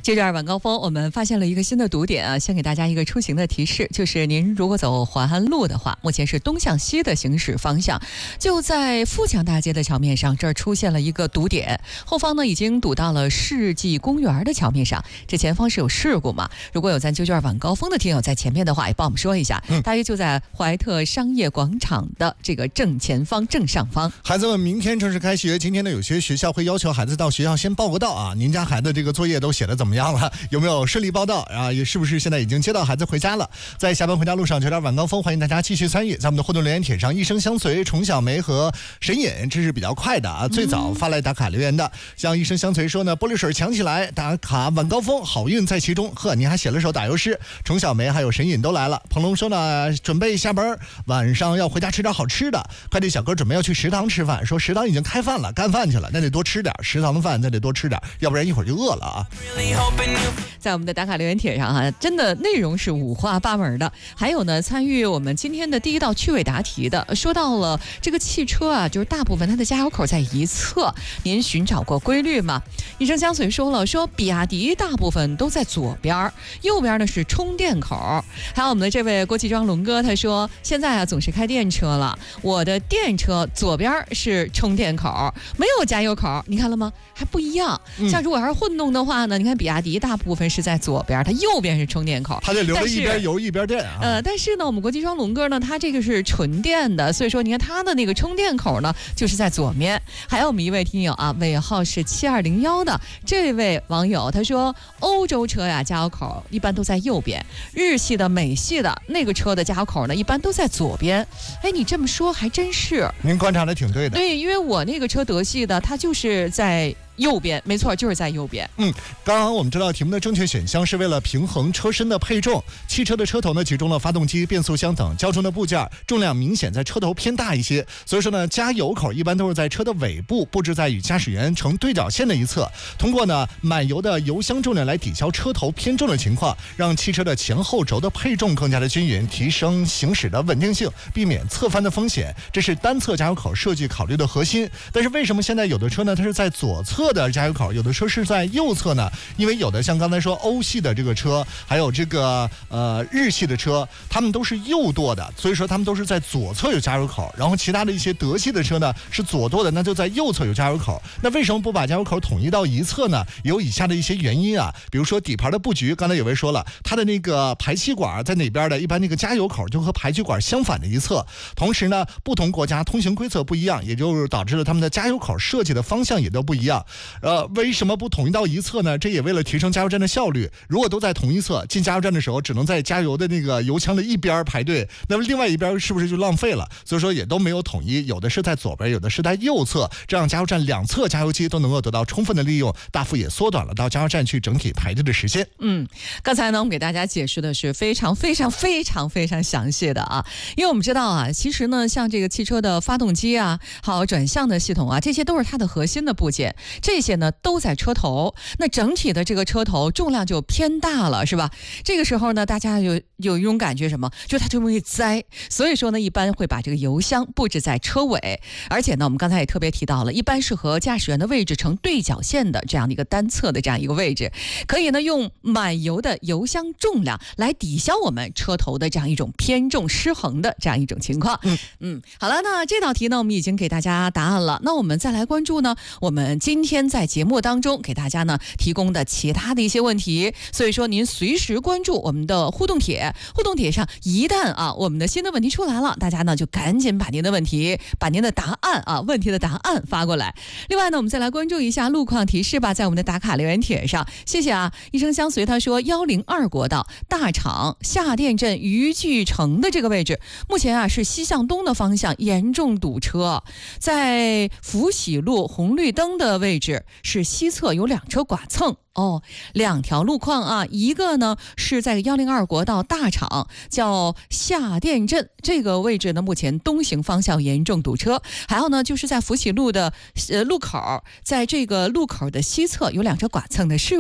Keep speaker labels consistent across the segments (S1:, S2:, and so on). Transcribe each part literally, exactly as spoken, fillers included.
S1: 这段晚高峰，我们发现了一个新的堵点啊，先给大家一个出行的提示，就是您如果走淮安路的话，目前是东向西的行驶方向，就在富强大街的桥面上，这儿出现了一个堵点，后方呢已经堵到了世纪公园的桥面上。这前方是有事故嘛？如果有咱九九二晚高峰的听友在前面的话，也帮我们说一下，大约就在怀特商业广场的这个正前方、正上方。
S2: 孩子们明天正式开学，今天呢有些学校会要求孩子到学校先报个到啊，您家孩子这个作业都写得怎么样了？有没有顺利报到啊？也是不是现在已经接到孩子回家了？在下班回家路上，九点晚高峰，欢迎大家继续参与，在我们的互动留言帖上，一生相随、虫小梅和神隐，这是比较快的啊，最早发来打卡留言的。像一生相随说呢，玻璃水抢起来，打卡晚高峰，好运在其中。呵，你还写了首打油诗。虫小梅还有神隐都来了。彭龙说呢，准备下班，晚上要回家吃点好吃的。快递小哥准备要去食堂吃饭，说食堂已经开饭了，干饭去了，那得多吃点，食堂的饭那得多吃点，要不然一会儿就饿了啊。
S1: 在我们的打卡留言帖上哈、啊，真的内容是五花八门的。还有呢，参与我们今天的第一道趣味答题的，说到了这个汽车啊，就是大部分它的加油口在一侧，您寻找过规律吗？一生相随说了，说比亚迪大部分都在左边，右边呢是充电口。还有我们的这位郭继庄龙哥，他说现在啊总是开电车了，我的电车左边是充电口，没有加油口，你看了吗？还不一样。像如果还是混动的话呢，你看比亚迪大部分是在左边，它右边是充电口，
S2: 它得留着一边油一边电啊。
S1: 呃，但是呢，我们国际双龙哥呢，它这个是纯电的，所以说你看它的那个充电口呢，就是在左面。还有我们一位听友啊，尾号是七二零一的这位网友，他说欧洲车呀加油口一般都在右边，日系的、美系的那个车的加油口呢，一般都在左边。哎，你这么说还真是，
S2: 您观察的挺对的。
S1: 对，因为我那个车德系的，它就是在右边，没错，就是在右边。
S2: 嗯，刚刚我们知道题目的正确选项是为了平衡车身的配重。汽车的车头呢集中了发动机、变速箱等较重的部件，重量明显在车头偏大一些，所以说呢，加油口一般都是在车的尾部，布置在与驾驶员成对角线的一侧。通过呢满油的油箱重量来抵消车头偏重的情况，让汽车的前后轴的配重更加的均匀，提升行驶的稳定性，避免侧翻的风险。这是单侧加油口设计考虑的核心。但是为什么现在有的车呢，它是在左侧的加油口，有的车是在右侧呢？因为有的像刚才说欧系的这个车，还有这个呃日系的车，他们都是右舵的，所以说他们都是在左侧有加油口。然后其他的一些德系的车呢是左舵的，那就在右侧有加油口。那为什么不把加油口统一到一侧呢？有以下的一些原因啊，比如说底盘的布局，刚才有位说了，它的那个排气管在哪边的，一般那个加油口就和排气管相反的一侧。同时呢，不同国家通行规则不一样，也就导致了他们的加油口设计的方向也都不一样。呃，为什么不统一到一侧呢？这也为了提升加油站的效率。如果都在同一侧，进加油站的时候只能在加油的那个油枪的一边排队，那么另外一边是不是就浪费了？所以说也都没有统一，有的是在左边，有的是在右侧，这样加油站两侧加油机都能够得到充分的利用，大幅也缩短了到加油站去整体排队的时间。
S1: 嗯，刚才呢我们给大家解释的是非常非常非常非常详细的啊，因为我们知道啊，其实呢像这个汽车的发动机啊，还有转向的系统啊，这些都是它的核心的部件，这些呢都在车头，那整体的这个车头重量就偏大了，是吧？这个时候呢，大家有有一种感觉什么，就是它就容易栽，所以说呢，一般会把这个油箱布置在车尾，而且呢，我们刚才也特别提到了，一般是和驾驶员的位置成对角线的这样的一个单侧的这样一个位置，可以呢用满油的油箱重量来抵消我们车头的这样一种偏重失衡的这样一种情况。嗯嗯，好了，那这道题呢，我们已经给大家答案了，那我们再来关注呢，我们今天在节目当中给大家呢提供的其他的一些问题，所以说您随时关注我们的互动帖，互动帖上一旦啊我们的新的问题出来了，大家呢就赶紧把您的问题把您的答案啊问题的答案发过来。另外呢，我们再来关注一下路况提示吧，在我们的打卡留言帖上，谢谢啊，一生相随他说一零二国道大厂下店镇渔具城的这个位置，目前啊是西向东的方向严重堵车，在福喜路红绿灯的位置是西侧有两车剐蹭。哦，两条路况啊，一个呢是在一零二国道大厂叫下店镇这个位置呢，目前东行方向严重堵车，还有呢就是在福喜路的呃路口，在这个路口的西侧有两车剐蹭的事故。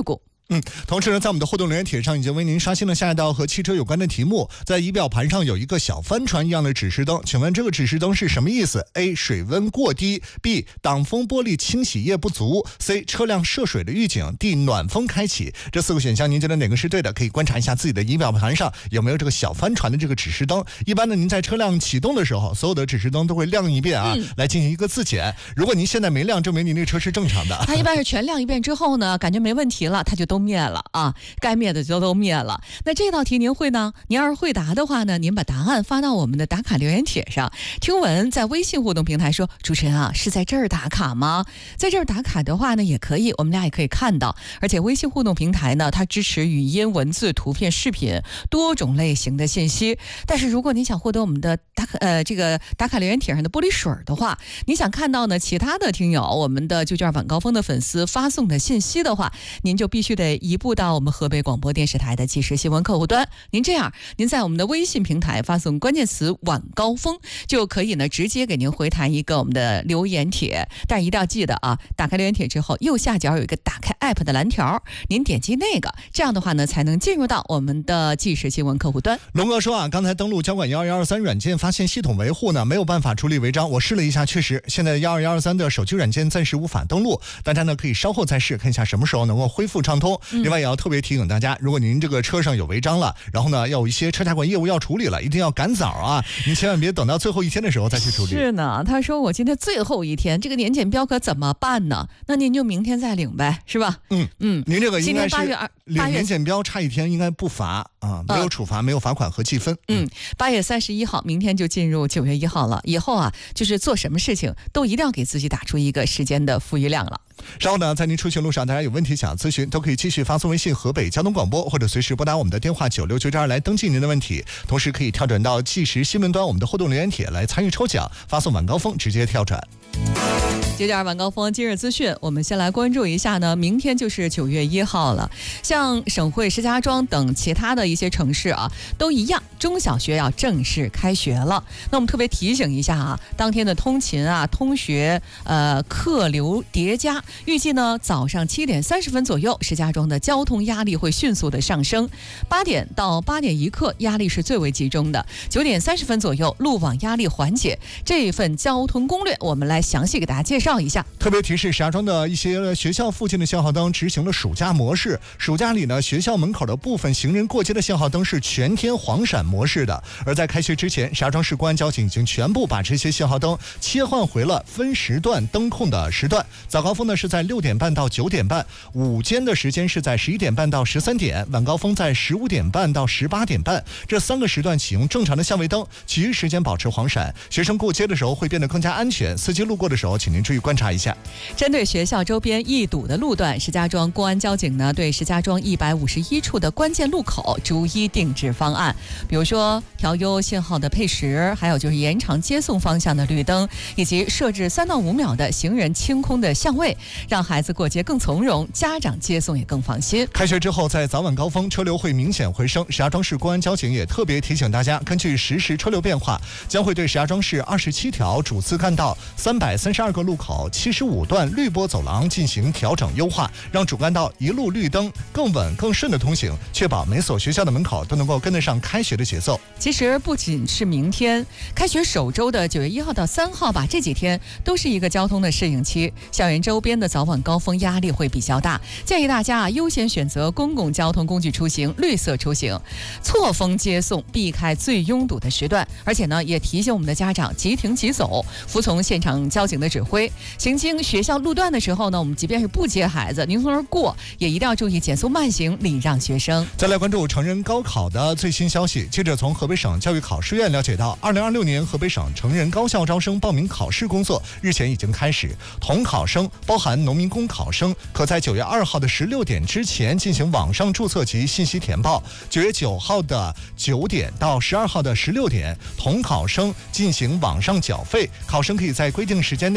S2: 嗯，同时呢，在我们的互动留言帖上已经为您刷新了下一道和汽车有关的题目。在仪表盘上有一个小帆船一样的指示灯，请问这个指示灯是什么意思 ？A. 水温过低 B. 挡风玻璃清洗液不足 C. 车辆涉水的预警 D. 暖风开启。这四个选项您觉得哪个是对的？可以观察一下自己的仪表盘上有没有这个小帆船的这个指示灯。一般呢，您在车辆启动的时候，所有的指示灯都会亮一遍啊，嗯、来进行一个自检。如果您现在没亮，证明您这车是正常的。
S1: 它一般是全亮一遍之后呢，感觉没问题了，它就都灭了啊。该灭的就都灭了。那这道题您会呢？您要是会答的话呢，您把答案发到我们的打卡留言帖上。听闻在微信互动平台说，主持人啊，是在这儿打卡吗？在这儿打卡的话呢，也可以，我们俩也可以看到。而且微信互动平台呢，它支持语音、文字、图片、视频多种类型的信息。但是如果您想获得我们的打卡呃这个打卡留言帖上的玻璃水的话，你想看到呢其他的听友我们的就卷晚高峰的粉丝发送的信息的话，您就必须得移步到我们河北广播电视台的即时新闻客户端。您这样，您在我们的微信平台发送关键词晚高峰，就可以呢直接给您回弹一个我们的留言帖。但是一定要记得啊，打开留言帖之后，右下角有一个打开 app 的蓝条，您点击那个，这样的话呢才能进入到我们的即时新闻客户端。
S2: 龙哥说啊，刚才登录交管一二一二三软件，发现系统维护呢没有办法处理违章，我试了一下，确实现在一二一二三的手机软件暂时无法登录，大家呢可以稍后再试，看一下什么时候能够恢复畅通。嗯、另外也要特别提醒大家，如果您这个车上有违章了，然后呢要有一些车驾管业务要处理了，一定要赶早啊！您千万别等到最后一天的时候再去处理。
S1: 是呢，他说我今天最后一天，这个年检标可怎么办呢？那您就明天再领呗，是吧？
S2: 嗯嗯，您这个应该是
S1: 今天八月二
S2: 领年检标差一天应该不罚啊，没有处罚，没有罚款和记分。
S1: 嗯，八月三十一号，明天就进入九月一号了。以后啊，就是做什么事情都一定要给自己打出一个时间的富裕量了。
S2: 稍后呢，在您出行路上，大家有问题想咨询，都可以继续发送微信河北交通广播，或者随时拨打我们的电话九六九二来登记您的问题。同时可以跳转到即时新闻端我们的互动留言帖来参与抽奖，发送晚高峰直接跳转。
S1: 九点晚高峰今日资讯，我们先来关注一下呢。明天就是九月一号了，像省会石家庄等其他的一些城市啊，都一样，中小学要正式开学了。那我们特别提醒一下啊，当天的通勤啊、通学呃客流叠加，预计呢早上七点三十分左右，石家庄的交通压力会迅速的上升。八点到八点一刻，压力是最为集中的。九点三十分左右，路网压力缓解。这一份交通攻略，我们来详细给大家介绍一下。
S2: 特别提示，石家庄的一些学校附近的信号灯执行了暑假模式。暑假里呢，学校门口的部分行人过街的信号灯是全天黄闪模式的。而在开学之前，石家庄市公安交警已经全部把这些信号灯切换回了分时段灯控的时段。早高峰呢是在六点半到九点半，午间的时间是在十一点半到十三点，晚高峰在十五点半到十八点半。这三个时段启用正常的相位灯，其余时间保持黄闪。学生过街的时候会变得更加安全，司机路过的时候，请您注意观察一下。
S1: 针对学校周边易堵的路段，石家庄公安交警呢对石家庄一百五十一处的关键路口逐一定制方案，比如说调优信号的配时，还有就是延长接送方向的绿灯，以及设置三到五秒的行人清空的相位，让孩子过街更从容，家长接送也更放心。
S2: 开学之后，在早晚高峰车流会明显回升，石家庄市公安交警也特别提醒大家，根据实时车流变化，将会对石家庄市二十七条主次干道、三百三十二个路口、七十五段绿波走廊进行调整优化，让主干道一路绿灯，更稳更顺的通行，确保每所学校的门口都能够跟得上开学的节奏。
S1: 其实不仅是明天开学首周的九月一号到三号吧，这几天都是一个交通的适应期，校园周边的早晚高峰压力会比较大，建议大家啊优先选择公共交通工具出行，绿色出行，错峰接送，避开最拥堵的时段。而且呢，也提醒我们的家长即停即走，服从现场交警的指挥。行经学校路段的时候呢，我们即便是不接孩子，您从那儿过，也一定要注意减速慢行，礼让学生。
S2: 再来关注成人高考的最新消息。记者从河北省教育考试院了解到，二零二六年河北省成人高校招生报名考试工作日前已经开始，统考生包含农民工考生，可在九月二号的十六点之前进行网上注册及信息填报。九月九号的九点到十二号的十六点，统考生进行网上缴费。考生可以在规定时间内登录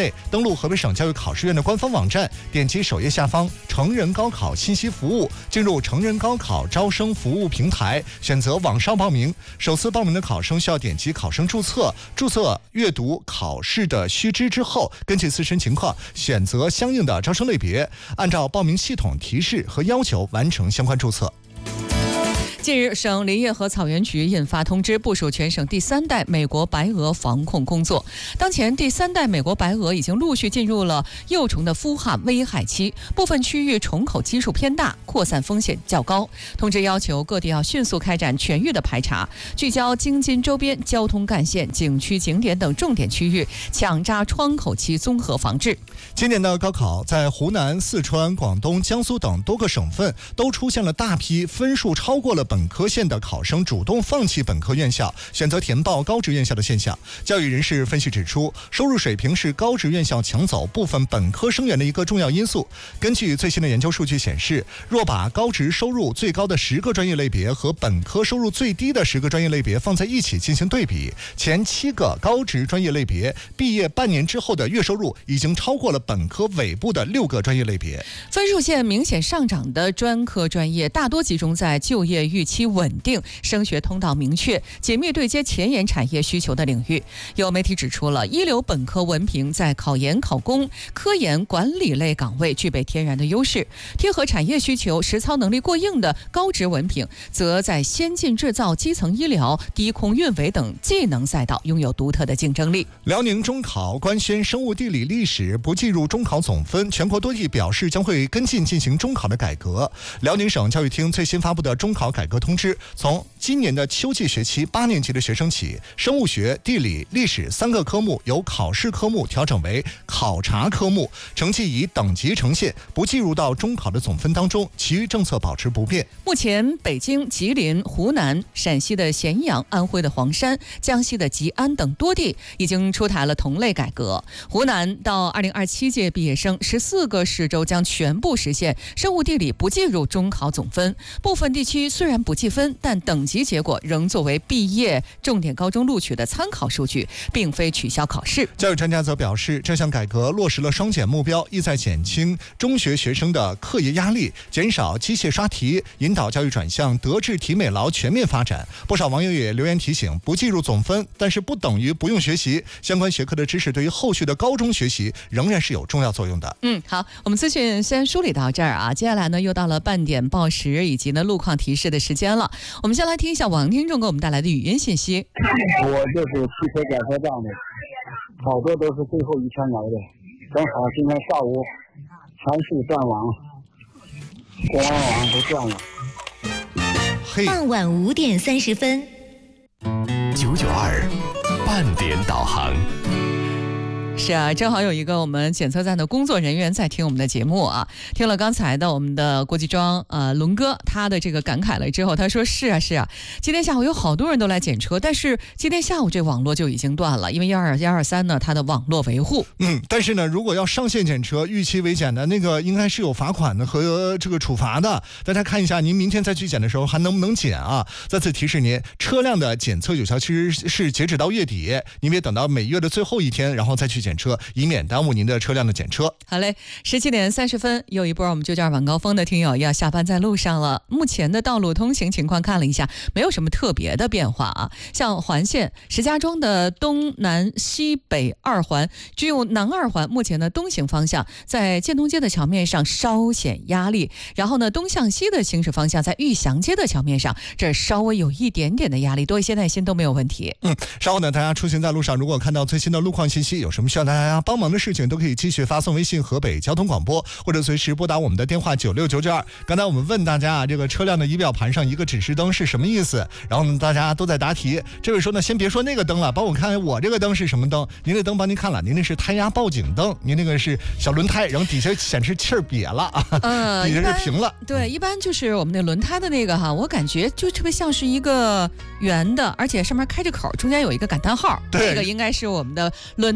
S2: 录河北省教育考试院的官方网站，点击首页下方成人高考信息服务，进入成人高考招生服务平台，选择网上报名。首次报名的考生需要点击考生注册，注册阅读考试的须知之后，根据自身情况选择相应的招生类别，按照报名系统提示和要求完成相关注册。
S1: 近日，省林业和草原局印发通知，部署全省第三代美国白鹅防控工作。当前，第三代美国白鹅已经陆续进入了幼虫的孵化危害期，部分区域虫口基数偏大，扩散风险较高。通知要求各地要迅速开展全域的排查，聚焦京津周边交通干线、景区、景点等重点区域，抢抓窗口期综合防治。
S2: 今年的高考，在湖南、四川、广东、江苏等多个省份都出现了大批分数超过了本科线的考生主动放弃本科院校，选择填报高职院校的现象。教育人士分析指出，收入水平是高职院校抢走部分本科生源的一个重要因素。根据最新的研究数据显示，若把高职收入最高的十个专业类别和本科收入最低的十个专业类别放在一起进行对比，前七个高职专业类别毕业半年之后的月收入已经超过了本科尾部的六个专业类别。
S1: 分数线明显上涨的专科专业大多集中在就业预期稳定、升学通道明确、紧密对接前沿产业需求的领域。有媒体指出了，一流本科文凭在考研、考公、科研、管理类岗位具备天然的优势，贴合产业需求、实操能力过硬的高职文凭，则在先进制造、基层医疗、低空运维等技能赛道拥有独特的竞争力。
S2: 辽宁中考官宣生物、地理、历史不计入中考总分，全国多地表示将会跟进进行中考的改革。辽宁省教育厅最新发布的中考改革通知，从今年的秋季学期八年级的学生起，生物学、地理、历史三个科目由考试科目调整为考察科目，成绩以等级呈现，不计入到中考的总分当中，其余政策保持不变。
S1: 目前，北京、吉林、湖南、陕西的咸阳、安徽的黄山、江西的吉安等多地已经出台了同类改革。湖南到二零二七届毕业生十四个市州将全部实现生物地理不计入中考总分，部分地区虽然不计分，但等级结果仍作为毕业重点高中录取的参考数据，并非取消考试。
S2: 教育专家则表示，这项改革落实了双减目标，意在减轻中学学生的课业压力，减少机械刷题，引导教育转向德智体美劳全面发展。不少网友也留言提醒，不计入总分，但是不等于不用学习，相关学科的知识对于后续的高中学习仍然是有重要作用的。
S1: 嗯，好，我们资讯先梳理到这儿啊，接下来呢又到了半点报时以及呢路况提示的时间了。我们先来听一下网听众给我们带来的语音信息。
S3: 我就是汽车改车站的，好多都是最后一天来的，正好今天下午全市断网，国安网都断了。
S2: 嘿，
S4: 傍晚五点三十分，
S5: 九九二半点导航。
S1: 是啊，正好有一个我们检测站的工作人员在听我们的节目啊，听了刚才的我们的国际庄呃龙哥他的这个感慨了之后，他说是啊是啊，今天下午有好多人都来检车，但是今天下午这网络就已经断了，因为幺二幺二三呢它的网络维护。
S2: 嗯，但是呢，如果要上线检车，逾期违检的那个应该是有罚款的和这个处罚的。大家看一下，您明天再去检的时候还能不能检啊？再次提示您，车辆的检测有效期是截止到月底，您别等到每月的最后一天然后再去检车，以免耽误您的车辆的检车。
S1: 好嘞，十七点三十分，又一波我们九九二晚高峰的听友要下班在路上了。目前的道路通行情况看了一下，没有什么特别的变化啊。像环线石家庄的东南西北二环，只有南二环目前的东行方向在建东街的桥面上稍显压力，然后呢东向西的行驶方向在玉祥街的桥面上，这稍微有一点点的压力，多一些耐心都没有问题。
S2: 嗯，稍后呢，大家出行在路上，如果看到最新的路况信息，有什么需要大家帮忙的事情，都可以继续发送微信河北交通广播，或者随时拨打我们的电话九六九九二。刚才我们问大家啊，这个车辆的仪表盘上一个指示灯是什么意思？然后呢，大家都在答题。这位说呢，先别说那个灯了，帮我看我这个灯是什么灯？您的灯帮您看了，您那是胎压报警灯，您那个是小轮胎，然后底下显示气儿瘪了啊，
S1: 呃，
S2: 底下是平了。
S1: 对，一般就是我们那轮胎的那个哈，我感觉就特别像是一个圆的，而且上面开着口，中间有一个感叹号，
S2: 对，
S1: 这个应该是我们的轮胎的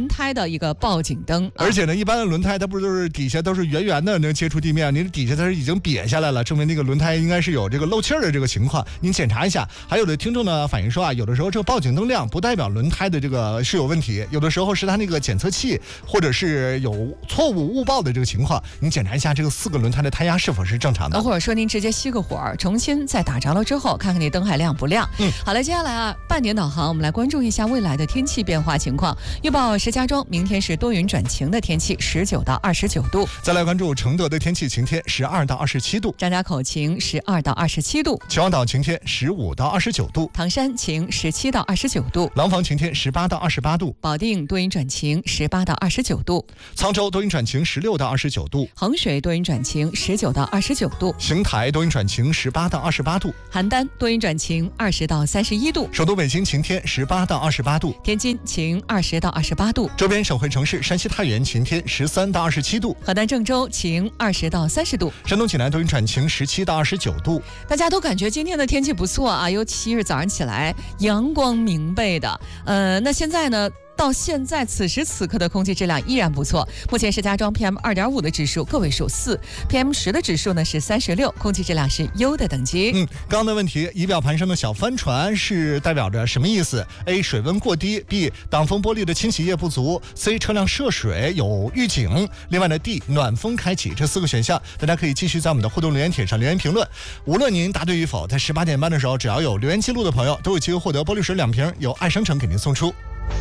S1: 一个报警灯。啊、
S2: 而且呢，一般的轮胎它不是都是底下都是圆圆的能接触地面，您底下它是已经瘪下来了，证明那个轮胎应该是有这个漏气儿的这个情况，您检查一下。还有的听众呢反映说啊，有的时候这个报警灯亮不代表轮胎的这个是有问题，有的时候是它那个检测器或者是有错误误报的这个情况，您检查一下这个四个轮胎的胎压是否是正常的，
S1: 或者说您直接熄个火，重新再打着了之后，看看你灯还亮不亮。嗯，好了，接下来啊，半点导航，我们来关注一下未来的天气变化情况。预报石家庄明天是多云转晴的天气，十九到二十九度。
S2: 再来关注承德的天气，晴天，十二到二十七度。
S1: 张家口晴，十二到二十七度。
S2: 秦皇岛晴天，十五到二十九度。
S1: 唐山晴，十七到二十九度。
S2: 廊坊晴天，十八到二十八度。
S1: 保定多云转晴，十八到二十九度。
S2: 沧州多云转晴，十六到二十九度。
S1: 衡水多云转晴，十九到二十九度。
S2: 邢台多云转晴，十八到二十八度。
S1: 邯郸多云转晴，二十到三十一度。
S2: 首都北京晴天，十八到二十八度。
S1: 天津晴，二十到二十八度。
S2: 周边省会城市山西太原晴天，十三到二十七度。
S1: 河南郑州晴，二十到三十度。
S2: 山东济南多云转晴，十七到二十九度。
S1: 大家都感觉今天的天气不错啊，尤其是早上起来阳光明媚的。呃，那现在呢？到现在此时此刻的空气质量依然不错，目前石家庄 P M 二点五 的指数个位数四 ，P M 十 的指数呢是三十六，空气质量是优的等级。
S2: 嗯，刚刚的问题，仪表盘上的小帆船是代表着什么意思 ？A. 水温过低 ，B. 挡风玻璃的清洗液不足 ，C. 车辆涉水有预警。另外呢 ，D. 暖风开启。这四个选项，大家可以继续在我们的互动留言帖上留言评论。无论您答对与否，在十八点半的时候，只要有留言记录的朋友，都有机会获得玻璃水两瓶，由爱商城给您送出。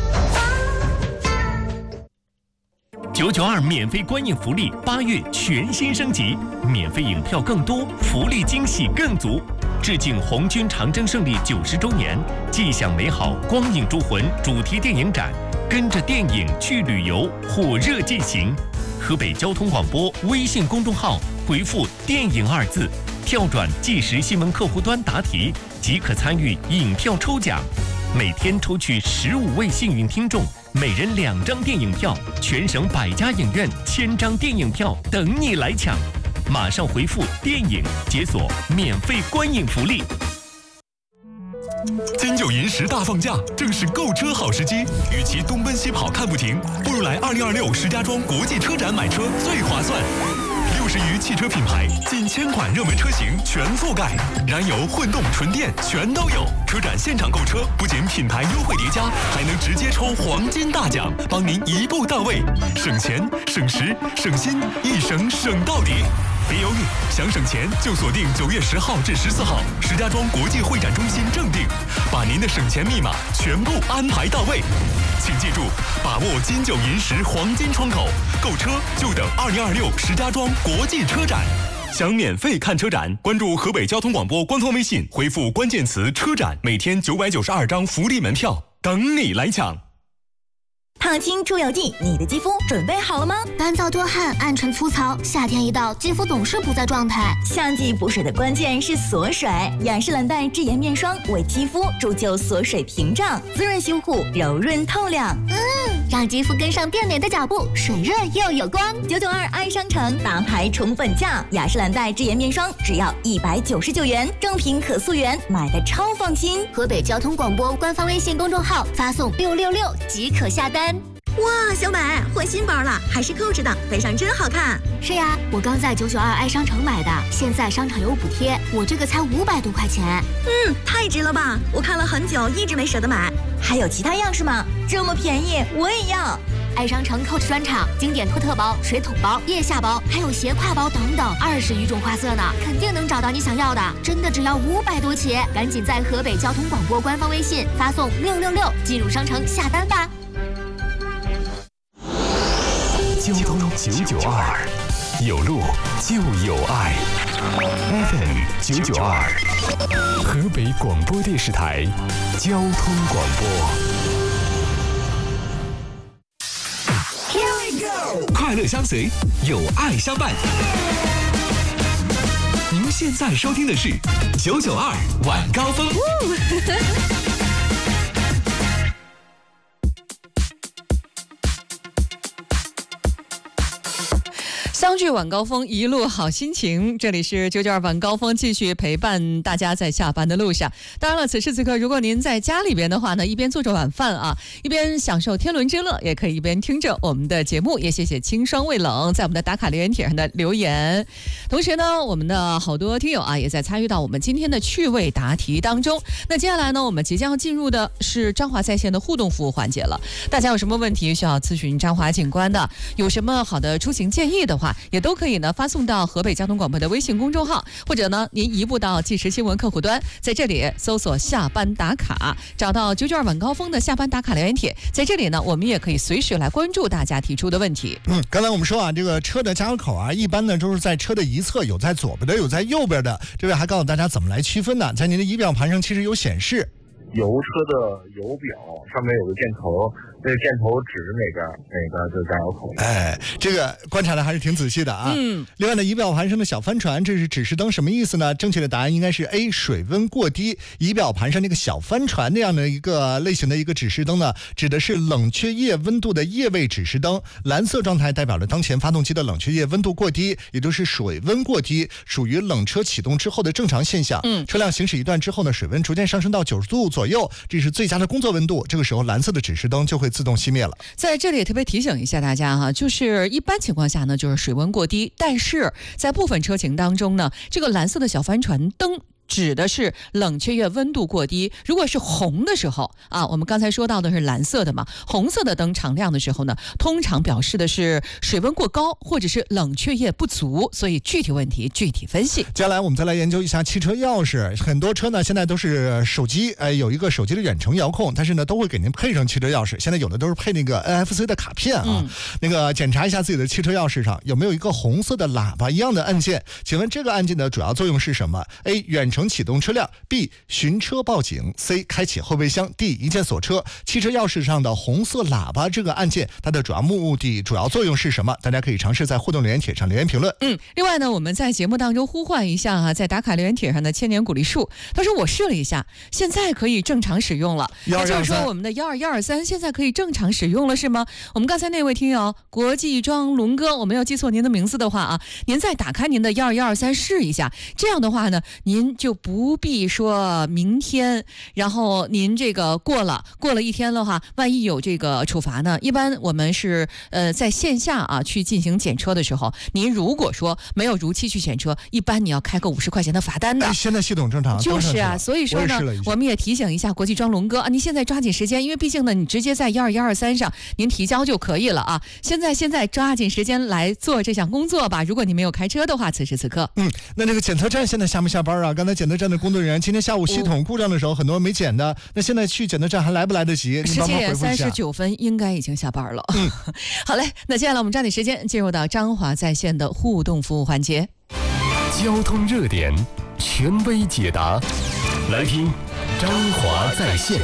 S5: 九九二免费观影福利八月全新升级，免费影票更多，福利惊喜更足。致敬红军长征胜利九十周年，既享美好光影诸魂主题电影展，跟着电影去旅游，火热进行。河北交通广播微信公众号回复“电影”二字，跳转即时新闻客户端答题，即可参与影票抽奖。每天抽取十五位幸运听众，每人两张电影票，全省百家影院千张电影票等你来抢。马上回复“电影”解锁免费观影福利。
S6: 金九银十大放假，正是购车好时机。与其东奔西跑看不停，不如来二零二六石家庄国际车展买车最划算。六十余汽车品牌，近千款热门车型全覆盖，燃油、混动、纯电全都有。车展现场购车，不仅品牌优惠叠加，还能直接抽黄金大奖，帮您一步到位，省钱、省时、省心，一省省到底。别犹豫，想省钱就锁定九月十号至十四号石家庄国际会展中心正定，把您的省钱密码全部安排到位。请记住，把握金九银十黄金窗口，购车就等二零二六石家庄国际车展。想免费看车展，关注河北交通广播官方微信，回复关键词“车展”，每天九百九十二张福利门票等你来抢。
S4: 烫青出油剂，你的肌肤准备好了吗？干燥多汗、暗沉粗糙，夏天一到，肌肤总是不在状态。夏季补水的关键是锁水，雅诗兰黛智颜面霜为肌肤铸就锁水屏障，滋润修护，柔润透亮。嗯，让肌肤跟上变美的脚步，水润又有光。九九二爱商城大牌宠粉价，雅诗兰黛智颜面霜只要一百九十九元，正品可溯源，买的超放心。河北交通广播官方微信公众号发送六六六即可下单。
S7: 哇，小美换新包了，还是扣着的，背上真好看。
S4: 是呀，我刚在九九二爱商城买的，现在商场有补贴，我这个才五百多块钱。
S7: 嗯，太值了吧！我看了很久，一直没舍得买。
S4: 还有其他样式吗？这么便宜，我也要。爱商城 Coach 专场，经典托特包、水桶包、腋下包，还有斜挎包等等，二十余种花色呢，肯定能找到你想要的。真的只要五百多起，赶紧在河北交通广播官方微信发送六六六进入商城下单吧。
S5: 交通九九二，有路就有爱。F M 九九二，河北广播电视台交通广播。Here we go， 快乐相随，有爱相伴。您现在收听的是九九二晚高峰。
S1: 三相聚晚高峰，一路好心情。这里是九九二晚高峰，继续陪伴大家在下班的路上。当然了，此时此刻，如果您在家里边的话呢，一边做着晚饭啊，一边享受天伦之乐，也可以一边听着我们的节目。也谢谢清霜未冷在我们的打卡留言帖上的留言。同时呢，我们的好多听友啊，也在参与到我们今天的趣味答题当中。那接下来呢，我们即将要进入的是张华在线的互动服务环节了。大家有什么问题需要咨询张华警官的，有什么好的出行建议的话，也都可以呢发送到河北交通广播的微信公众号，或者呢您移步到即时新闻客户端，在这里搜索下班打卡，找到九九二晚高峰的下班打卡留言帖，在这里呢我们也可以随时来关注大家提出的问题。
S2: 嗯，刚才我们说啊，这个车的加油口啊，一般呢都是在车的一侧，有在左边的，有在右边的。这位还告诉大家怎么来区分呢？在您的仪表盘上其实有显示。
S8: 油车的油表上面有个箭头，这个箭头指哪边哪边就是加油口。
S2: 哎，这个观察的还是挺仔细的啊。嗯。另外呢，仪表盘上的小帆船，这是指示灯，什么意思呢？正确的答案应该是 A， 水温过低。仪表盘上那个小帆船那样的一个类型的一个指示灯呢，指的是冷却液温度的液位指示灯。蓝色状态代表了当前发动机的冷却液温度过低，也就是水温过低，属于冷车启动之后的正常现象。嗯。车辆行驶一段之后呢，水温逐渐上升到九十度左右，这是最佳的工作温度。这个时候蓝色的指示灯就会自动熄灭了。
S1: 在这里也特别提醒一下大家哈，就是一般情况下呢，就是水温过低，但是在部分车型当中呢，这个蓝色的小帆船灯指的是冷却液温度过低。如果是红的时候啊，我们刚才说到的是蓝色的嘛，红色的灯常亮的时候呢，通常表示的是水温过高或者是冷却液不足，所以具体问题具体分析。
S2: 接下来我们再来研究一下汽车钥匙。很多车呢现在都是手机，哎，有一个手机的远程遥控，但是呢都会给您配上汽车钥匙。现在有的都是配那个 N F C 的卡片啊。嗯、那个检查一下自己的汽车钥匙上有没有一个红色的喇叭一样的按键，请问这个按键的主要作用是什么？ A. 远程启动车辆， B. 寻车报警， C. 开启后备箱， D. 一键锁车。汽车钥匙上的红色喇叭这个按键，它的主要目的主要作用是什么？大家可以尝试在互动留言帖上留言评论。
S1: 嗯，另外呢，我们在节目当中呼唤一下哈、啊，在打卡留言帖上的千年古力树，他说我试了一下，现在可以正常使用了。也就是说我们的一二一二三现在可以正常使用了是吗？我们刚才那位听友国际庄龙哥，我没有记错您的名字的话啊，您再打开您的一二一二三试一下，这样的话呢，您就不必说明天，然后您这个过了过了一天的话，万一有这个处罚呢？一般我们是呃在线下啊去进行检车的时候，您如果说没有如期去检车，一般你要开个五十块钱的罚单的。
S2: 哎，现在系统正常，
S1: 就是啊，所以说呢，我, 我们也提醒一下国际庄龙哥啊，您现在抓紧时间，因为毕竟呢，你直接在一二一二三上您提交就可以了啊。现在现在抓紧时间来做这项工作吧。如果你没有开车的话，此时此刻，
S2: 嗯，那这个检测站现在下没下班啊？刚才检测站的工作人员今天下午系统故障的时候，很多没检的，那现在去检测站还来不来得及？
S1: 十七点三十九分应该已经下班了。嗯，好嘞，那接下来我们抓紧时间进入到张华在线的互动服务环节。
S5: 交通热点，权威解答，来听张华在线。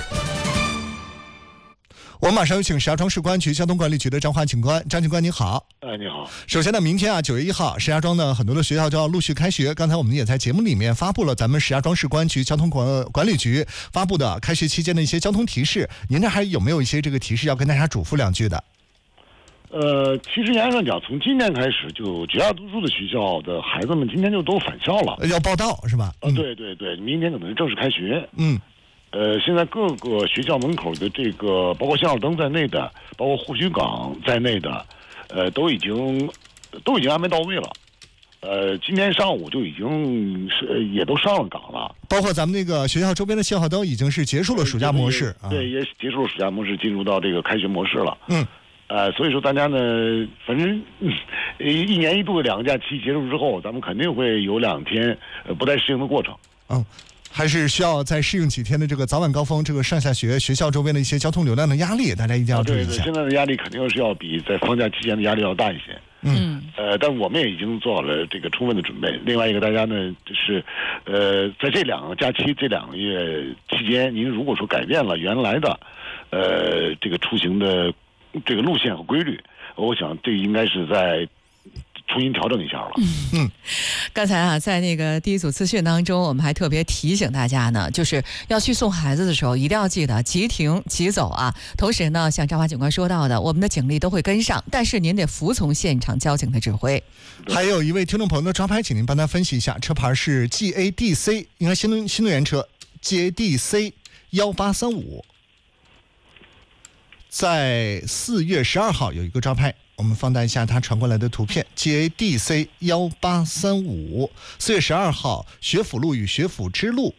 S2: 我们马上有请石家庄市公安局交通管理局的张华警官。张警官你好。
S9: 哎，你好。
S2: 首先呢，明天啊九月一号，石家庄呢很多的学校就要陆续开学。刚才我们也在节目里面发布了咱们石家庄市公安局交通管管理局发布的开学期间的一些交通提示。您这还有没有一些这个提示要跟大家嘱咐两句的？
S9: 呃，其实严格上讲，从今年开始，就绝大多数的学校的孩子们今天就都返校了，
S2: 要报到是吧？
S9: 嗯、呃，对对对，明天可能是正式开学。
S2: 嗯。
S9: 呃，现在各个学校门口的这个，包括信号灯在内的，包括护须岗在内的，呃，都已经都已经安排到位了。呃，今天上午就已经是也都上了岗了。
S2: 包括咱们那个学校周边的信号灯已经是结束了暑假模式，
S9: 对，对也结束了暑假模式，进入到这个开学模式了。
S2: 嗯。
S9: 呃，所以说大家呢，反正、嗯、一年一度的两个假期结束之后，咱们肯定会有两天呃不太适应的过程。
S2: 嗯。还是需要再适应几天的这个早晚高峰，这个上下学学校周边的一些交通流量的压力，大家一定要注意一下。
S9: 对对，现在的压力肯定是要比在放假期间的压力要大一些。
S2: 嗯，
S9: 呃，但我们也已经做好了这个充分的准备。另外一个，大家呢就是，呃，在这两个假期这两个月期间，您如果说改变了原来的，呃，这个出行的这个路线和规律，我想这应该是在重新调整一下了。
S1: 嗯，刚才啊，在那个第一组资讯当中，我们还特别提醒大家呢，就是要去送孩子的时候，一定要记得即停即走啊。同时呢，像张华警官说到的，我们的警力都会跟上，但是您得服从现场交警的指挥。
S2: 还有一位听众朋友的招牌，请您帮他分析一下，车牌是 G A D C， 应该新能新能源车 G A D C 一八三五。在四月十二号有一个招拍，我们放大一下它传过来的图片 G A D C 一八三五， 四月十二号学府路与学府支路。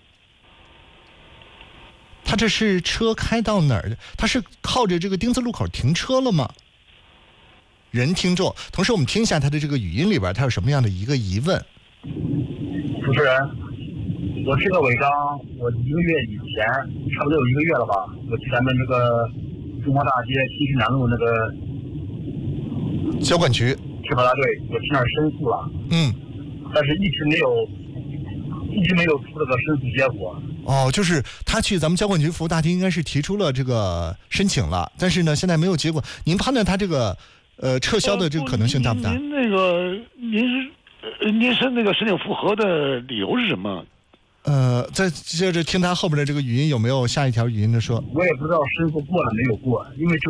S2: 它这是车开到哪儿？它是靠着这个丁字路口停车了吗？人听众，同时我们听一下它的这个语音里边，它有什么样的一个疑问？
S3: 主持人，我这个违章，我一个月以前，差不多有一个月了吧，我去咱们这个中华大街新市南路那个
S2: 交管局
S3: 执法大队，我去那儿申诉了，
S2: 嗯，
S3: 但是一直没有，一直没有出这个申诉结果。
S2: 哦，就是他去咱们交管局服务大厅，应该是提出了这个申请了，但是呢，现在没有结果。您判断他这个呃撤销的这个可能性大不大？
S9: 呃、您那个您是呃您是那个申请复核的理由是什么？
S2: 呃，再接着听他后边的这个语音，有没有下一条语音的说？
S3: 我也不知道申诉过了没有过，因为这。